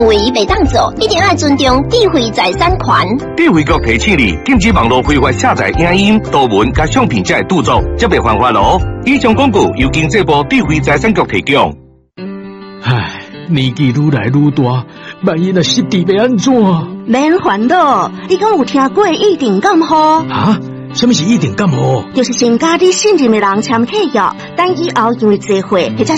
唯一袂当做，一定要尊重智慧财产权。 智慧局提醒你，禁止网络非法下载影音、图文甲相片者的著作，则袂犯法咯。以上广告由经济部智慧财产局提供。 唉，年纪愈来愈大，万一若失智要安怎？ 免烦恼，你敢有听过一定感冒？ 啊？什么是一定感冒？ 就是先甲你信任的人签契约，等以后因为聚会或者